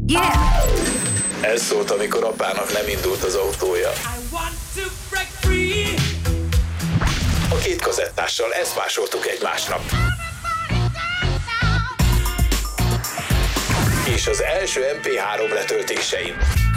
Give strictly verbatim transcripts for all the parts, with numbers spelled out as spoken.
Yeah! Ez szólt, amikor apának nem indult az autója. A két kazettással ezt másoltuk egymásnak. És az első em pé három letöltéseim.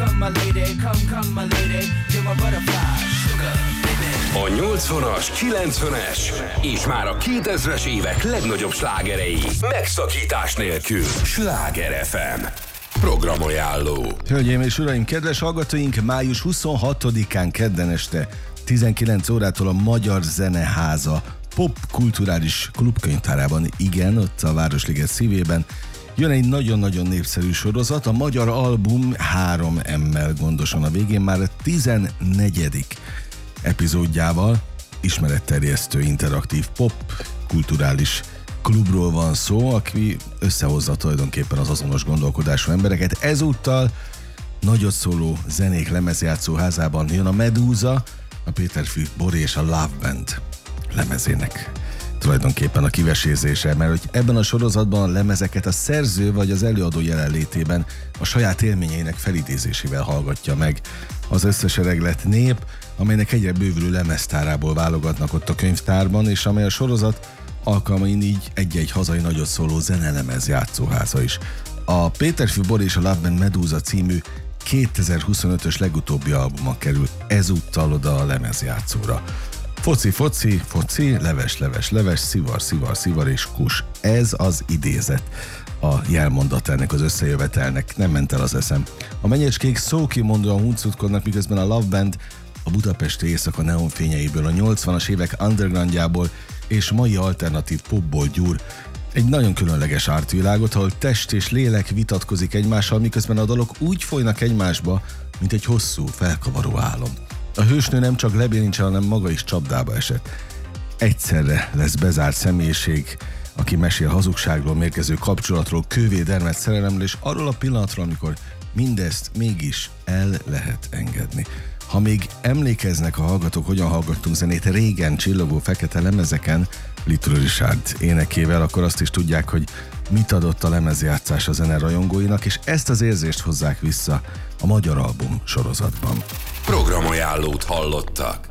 A nyolcvanas, kilencvenes és már a kétezres évek legnagyobb slágerei megszakítás nélkül. Sláger ef em programajánló. Hölgyeim és uraim, kedves hallgatóink, május huszonhatodikán kedden este tizenkilenc órától a Magyar Zeneháza popkulturális klubkönyvtárában, igen, ott a Városliget szívében jön egy nagyon-nagyon népszerű sorozat, a Magyar Album három emmel gondosan a végén, már a tizennegyedik epizódjával. Ismeretterjesztő interaktív pop kulturális klubról van szó, aki összehozza tulajdonképpen az azonos gondolkodású embereket. Ezúttal nagyot szóló zenék lemezjátszóházában jön a Medúza, a Péterfű Bori és a Love Band lemezének tulajdonképpen a kivesézése, mert hogy ebben a sorozatban a lemezeket a szerző vagy az előadó jelenlétében a saját élményeinek felidézésével hallgatja meg az összesereglett nép, amelynek egyre bővülő lemeztárából válogatnak ott a könyvtárban, és amely a sorozat alkalmain így egy-egy hazai nagyot szóló zenelemez játszóháza is. A Péterfű Bori és a Love Band Medúza című kétezer-huszonötös legutóbbi albuma került ezúttal oda a lemezjátszóra. Foci, foci, foci, leves, leves, leves, szivar, szivar, szivar és kus. Ez az idézet, a jelmondat ennek az összejövetelnek. Nem ment el az eszem. A Menyecskék szókimondóan huncutkodnak, miközben a Love Band a budapesti éjszaka neonfényeiből, a nyolcvanas évek undergroundjából és mai alternatív popból gyúr egy nagyon különleges ártvilágot, ahol test és lélek vitatkozik egymással, miközben a dalok úgy folynak egymásba, mint egy hosszú, felkavaró álom. A hősnő nem csak lebilincse, hanem maga is csapdába esett. Egyszerre lesz bezárt személyiség, aki mesél hazugságról, mérkező kapcsolatról, kővé dermedt szerelemről, és arról a pillanatról, amikor mindezt mégis el lehet engedni. Ha még emlékeznek a hallgatók, hogyan hallgattunk zenét régen csillogó fekete lemezeken, Little Richard énekével, akkor azt is tudják, hogy mit adott a lemezjátszás a zene rajongóinak, és ezt az érzést hozzák vissza a Magyar Album sorozatban. Programajánlót hallottak.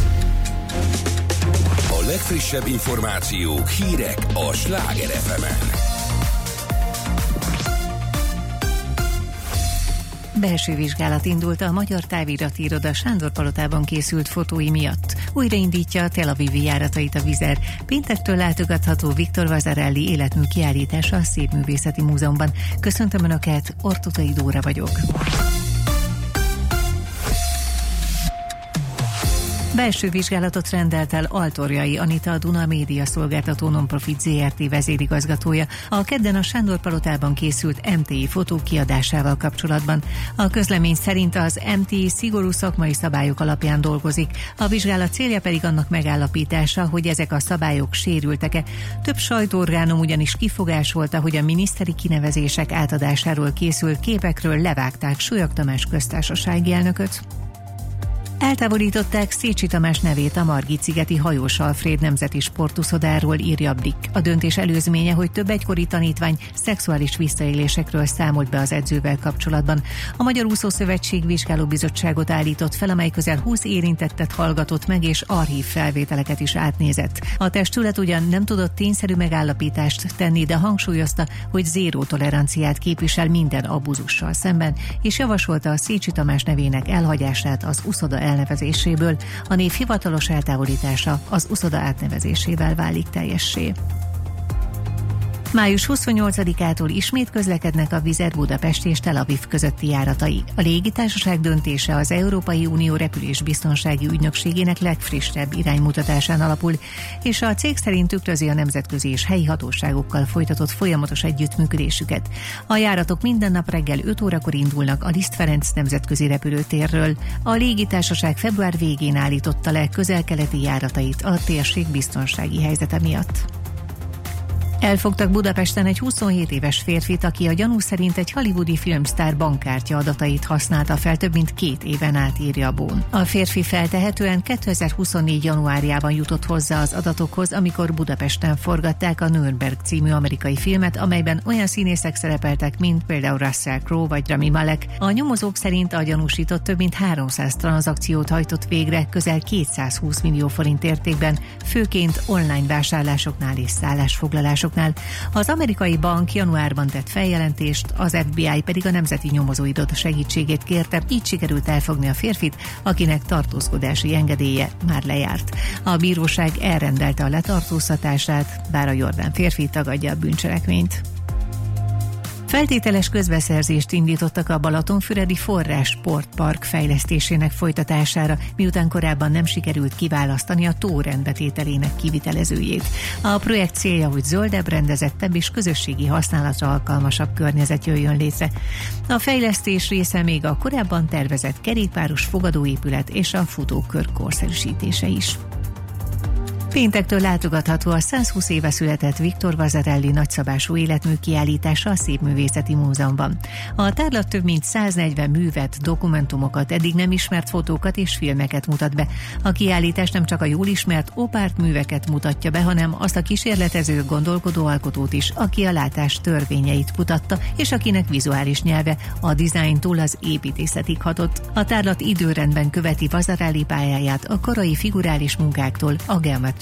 A legfrissebb információk, hírek a Sláger ef emen. Belső vizsgálat indult a Magyar Távirati Iroda Sándor-palotában készült fotói miatt. Újraindítja a Tel Avivi járatait a Vizer. Péntektől látogatható Viktor Vasarely életmű kiállítása a Szépművészeti Múzeumban. Köszöntöm Önöket, Ortutai Dóra vagyok. Belső vizsgálatot rendelt el Altorjai Anita, a Duna Média Szolgáltató Nonprofit zé er té vezérigazgatója a kedden a Sándor-palotában készült em té i fotók kiadásával kapcsolatban. A közlemény szerint az em té i szigorú szakmai szabályok alapján dolgozik, a vizsgálat célja pedig annak megállapítása, hogy ezek a szabályok sérültek-e. Több sajtóorgánum ugyanis kifogásolta, hogy a miniszteri kinevezések átadásáról készült képekről levágták Súlyog Tamás köztársasági elnököt. Eltávolították Szécsi Tamás nevét a Margit-szigeti Hajós Alfréd nemzeti sportuszodáról, írja Blik. A döntés előzménye, hogy több egykori tanítvány szexuális visszaélésekről számolt be az edzővel kapcsolatban. A Magyar Úszószövetség vizsgálóbizottságot állított fel, amely közel húsz érintettet hallgatott meg és archív felvételeket is átnézett. A testület ugyan nem tudott tényszerű megállapítást tenni, de hangsúlyozta, hogy zéró toleranciát képvisel minden abuzussal szemben, és javasolta a Szécsi Tamás nevének elhagyását az uszoda elnevezéséből. A név hivatalos eltávolítása az uszoda átnevezésével válik teljessé. május huszonnyolcadikától ismét közlekednek a Vizer Budapest és Tel Aviv közötti járatai. A légitársaság döntése az Európai Unió repülésbiztonsági ügynökségének legfrissebb iránymutatásán alapul, és a cég szerint tükrözi a nemzetközi és helyi hatóságokkal folytatott folyamatos együttműködésüket. A járatok minden nap reggel öt órakor indulnak a Liszt Ferenc nemzetközi repülőtérről. A légitársaság február végén állította le közel-keleti járatait a térség biztonsági helyzete miatt. Elfogtak Budapesten egy huszonhét éves férfit, aki a gyanú szerint egy hollywoodi filmsztár bankkártya adatait használta fel több mint két éven át, írja a Bón. A férfi feltehetően kétezer-huszonnégy januárjában jutott hozzá az adatokhoz, amikor Budapesten forgatták a Nürnberg című amerikai filmet, amelyben olyan színészek szerepeltek, mint például Russell Crowe vagy Rami Malek. A nyomozók szerint a gyanúsított több mint háromszáz tranzakciót hajtott végre, közel kétszázhúsz millió forint értékben, főként online vásárlásoknál és szállásfoglalásoknál. Az amerikai bank januárban tett feljelentést, az ef bé i pedig a Nemzeti Nyomozóiroda segítségét kérte, így sikerült elfogni a férfit, akinek tartózkodási engedélye már lejárt. A bíróság elrendelte a letartóztatását, bár a jordán férfi tagadja a bűncselekményt. Feltételes közbeszerzést indítottak a Balatonfüredi Forrás Sportpark fejlesztésének folytatására, miután korábban nem sikerült kiválasztani a tó rendbetételének kivitelezőjét. A projekt célja, hogy zöldebb, rendezettebb és közösségi használatra alkalmasabb környezet jöjjön létre. A fejlesztés része még a korábban tervezett kerékpáros fogadóépület és a futókör korszerűsítése is. Péntektől látogatható a százhúsz éve született Victor Vasarely nagyszabású életmű kiállítása a Szépművészeti Múzeumban. A tárlat több mint száznegyven művet, dokumentumokat, eddig nem ismert fotókat és filmeket mutat be. A kiállítás nem csak a jól ismert opárt műveket mutatja be, hanem azt a kísérletező, gondolkodó alkotót is, aki a látás törvényeit kutatta, és akinek vizuális nyelve a dizájntól az építészetig hatott. A tárlat időrendben követi Vasarely pályáját a korai figurális munkáktól a geometrikus